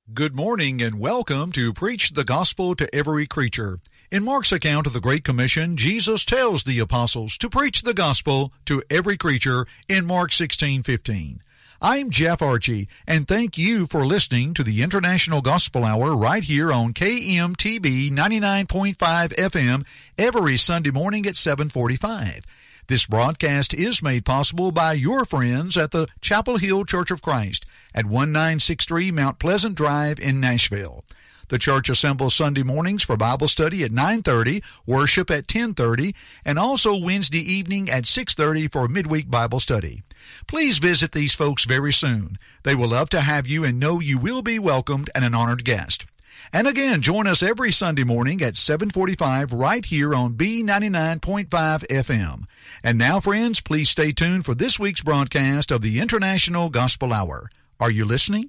Good morning and welcome to Preach the Gospel to Every Creature. In Mark's account of the Great Commission, Jesus tells the apostles to preach the gospel to every creature in Mark 16:15. I'm Jeff Archie, and thank you for listening to the International Gospel Hour right here on KMTB 99.5 FM every Sunday morning at 7:45. This broadcast is made possible by your friends at the Chapel Hill Church of Christ at 1963 Mount Pleasant Drive in Nashville. The church assembles Sunday mornings for Bible study at 9:30, worship at 10:30, and also Wednesday evening at 6:30 for midweek Bible study. Please visit these folks very soon. They will love to have you and know you will be welcomed and an honored guest. And again, join us every Sunday morning at 7:45 right here on B99.5 FM. And now, friends, please stay tuned for this week's broadcast of the International Gospel Hour. Are you listening?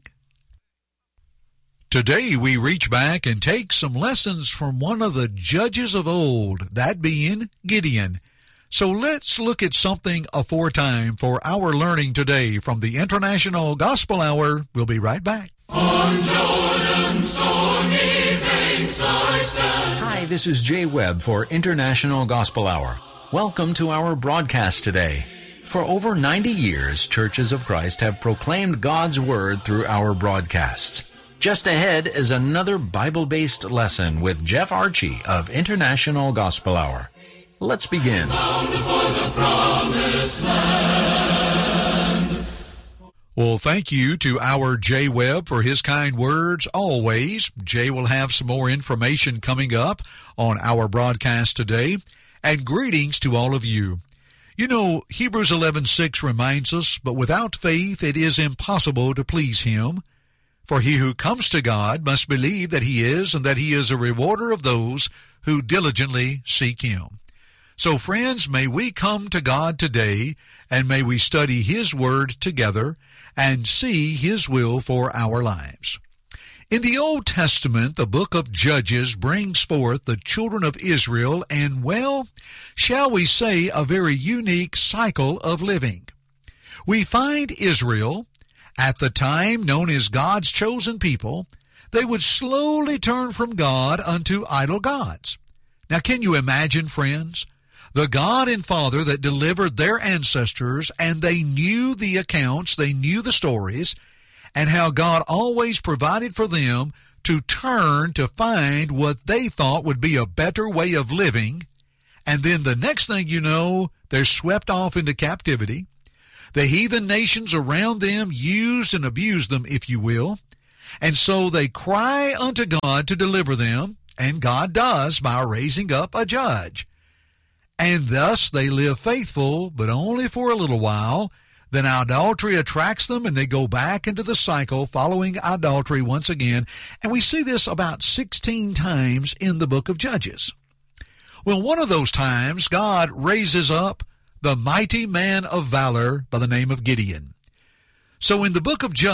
Today we reach back and take some lessons from one of the judges of old, that being Gideon. So let's look at something aforetime for our learning today from the International Gospel Hour. We'll be right back. On Jordan's stormy banks I stand. Hi, this is Jay Webb for International Gospel Hour. Welcome to our broadcast today. For over 90 years, Churches of Christ have proclaimed God's Word through our broadcasts. Just ahead is another Bible-based lesson with Jeff Archie of International Gospel Hour. Let's begin. Bound for the promised land. Well, thank you to our Jay Webb for his kind words always. Jay will have some more information coming up on our broadcast today. And greetings to all of you. You know, Hebrews 11:6 reminds us, but without faith it is impossible to please Him. For he who comes to God must believe that He is, and that He is a rewarder of those who diligently seek Him. So friends, may we come to God today, and may we study His Word together and see His will for our lives. In the Old Testament, the book of Judges brings forth the children of Israel and, well, shall we say, a very unique cycle of living. We find Israel, at the time known as God's chosen people, they would slowly turn from God unto idol gods. Now, can you imagine, friends? The God and Father that delivered their ancestors, and they knew the accounts, they knew the stories, and how God always provided for them to turn to find what they thought would be a better way of living. And then the next thing you know, they're swept off into captivity. The heathen nations around them used and abused them, if you will. And so they cry unto God to deliver them, and God does by raising up a judge. And thus they live faithful, but only for a little while. Then idolatry attracts them, and they go back into the cycle following idolatry once again. And we see this about 16 times in the book of Judges. Well, one of those times, God raises up the mighty man of valor by the name of Gideon. So in the book of Judges,